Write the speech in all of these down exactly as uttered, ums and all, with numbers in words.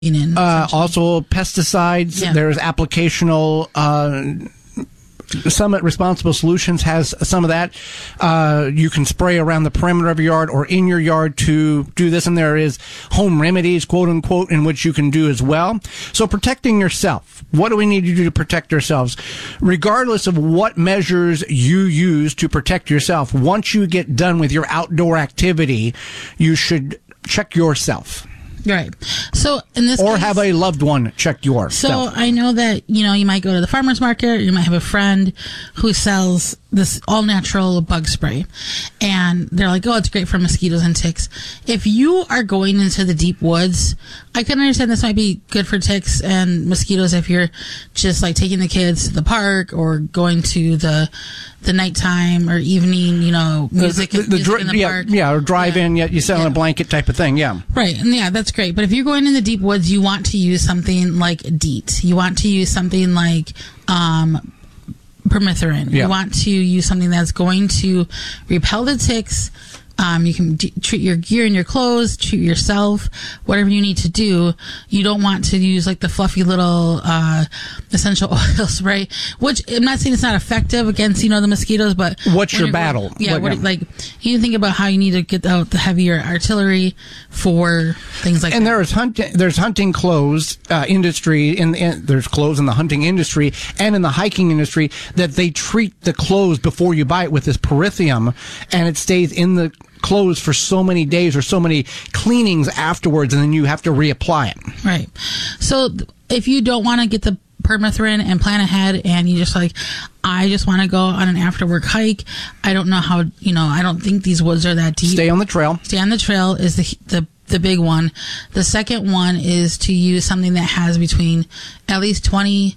In, uh, also, pesticides. Yeah. There's applicational. Uh, Summit Responsible Solutions has some of that. Uh, you can spray around the perimeter of your yard or in your yard to do this, and there is home remedies, quote unquote, in which you can do as well. So protecting yourself. What do we need to do to protect ourselves? Regardless of what measures you use to protect yourself, once you get done with your outdoor activity, you should check yourself. Right. So in this or case, have a loved one check yourself. So I know that, you know, you might go to the farmer's market, or you might have a friend who sells this all natural bug spray, and they're like, oh, it's great for mosquitoes and ticks. If you are going into the deep woods, I can understand this might be good for ticks and mosquitoes if you're just like taking the kids to the park or going to the the nighttime or evening, you know, music, the, the, music the, in the yeah, park. Yeah, or drive yeah. in, yeah, you sit yeah. on a blanket type of thing, yeah. Right, and yeah, that's great. But if you're going in the deep woods, you want to use something like DEET. You want to use something like um, permethrin. Yeah. You want to use something that's going to repel the ticks. Um, you can d- treat your gear and your clothes, treat yourself, whatever you need to do. You don't want to use like the fluffy little uh, essential oil spray, which I'm not saying it's not effective against, you know, the mosquitoes, but what's your you're, battle? Yeah, what, what, yeah. like you think about how you need to get out the heavier artillery for things like and that. there is hunting. There's hunting clothes uh, industry. In, in there's clothes in the hunting industry and in the hiking industry that they treat the clothes before you buy it with this perithium, and it stays in the clothes for so many days or so many cleanings afterwards, and then you have to reapply it. Right. So th- if you don't want to get the permethrin and plan ahead, and you just like, I just want to go on an after work hike. I don't know how, you know, I don't think these woods are that deep. Stay on the trail. Stay on the trail is the the the big one. The second one is to use something that has between at least twenty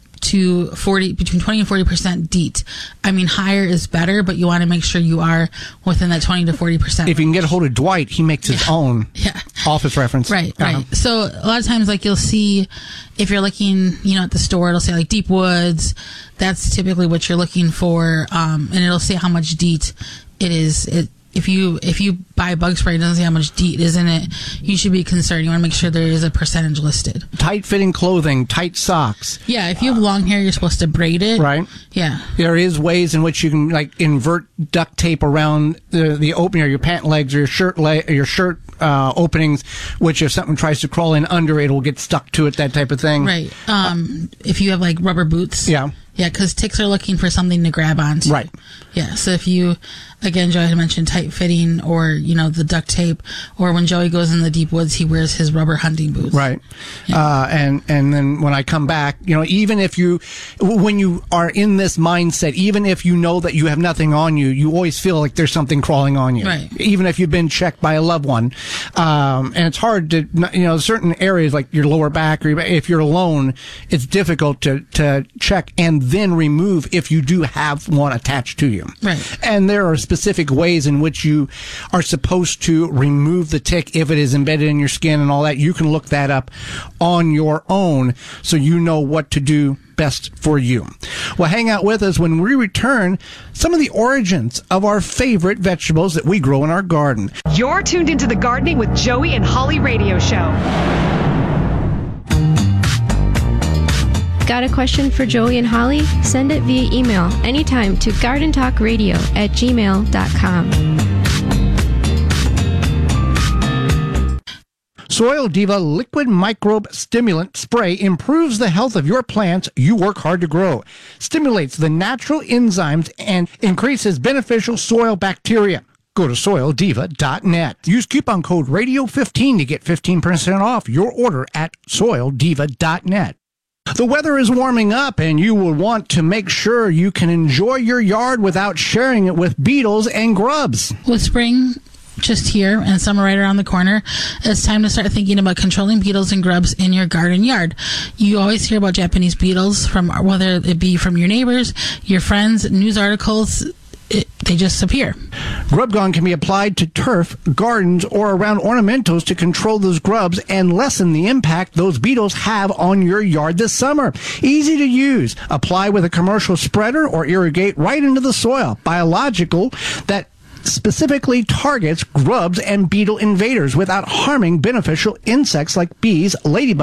to forty, between twenty and forty percent DEET. I mean, higher is better, but you want to make sure you are within that twenty to forty percent. If you can get a hold of Dwight, he makes his Yeah. own Yeah. office reference. Right, Uh-huh. right. So a lot of times, like, you'll see, if you're looking, you know, at the store, it'll say like deep woods. That's typically what you're looking for, um, and it'll say how much DEET it is. It If you if you buy bug spray and it doesn't say how much DEET is in it, you should be concerned. You want to make sure there is a percentage listed. Tight-fitting clothing, tight socks. Yeah, if you have long hair, you're supposed to braid it. Right. Yeah. There is ways in which you can like invert duct tape around the the opening, or your pant legs, or your shirt leg, or your shirt uh, openings. Which, if something tries to crawl in under it, will get stuck to it. That type of thing. Right. Um, if you have like rubber boots. Yeah. Yeah, because ticks are looking for something to grab onto. Right. Yeah, so if you, again, Joey had mentioned tight fitting, or, you know, the duct tape, or when Joey goes in the deep woods, he wears his rubber hunting boots. Right. Yeah. Uh, and, and then when I come back, you know, even if you, when you are in this mindset, even if you know that you have nothing on you, you always feel like there's something crawling on you. Right. Even if you've been checked by a loved one. Um, and it's hard to, you know, certain areas like your lower back, or if you're alone, it's difficult to, to check and then remove if you do have one attached to you. Right. And there are specific ways in which you are supposed to remove the tick if it is embedded in your skin and all that. You can look that up on your own so you know what to do best for you. Well, hang out with us when we return. Some of the origins of our favorite vegetables that we grow in our garden. You're tuned into the Gardening with Joey and Holly radio show. Got a question for Joey and Holly? Send it via email anytime to gardentalkradio at gmail dot com. Soil Diva Liquid Microbe Stimulant Spray improves the health of your plants you work hard to grow, stimulates the natural enzymes, and increases beneficial soil bacteria. Go to soil diva dot net. Use coupon code radio fifteen to get fifteen percent off your order at soil diva dot net. The weather is warming up, and you will want to make sure you can enjoy your yard without sharing it with beetles and grubs. With spring just here and summer right around the corner, it's time to start thinking about controlling beetles and grubs in your garden yard. You always hear about Japanese beetles, from whether it be from your neighbors, your friends, news articles. It, they just appear. Grub Gone can be applied to turf, gardens, or around ornamentals to control those grubs and lessen the impact those beetles have on your yard this summer. Easy to use. Apply with a commercial spreader or irrigate right into the soil. Biological that specifically targets grubs and beetle invaders without harming beneficial insects like bees, ladybugs,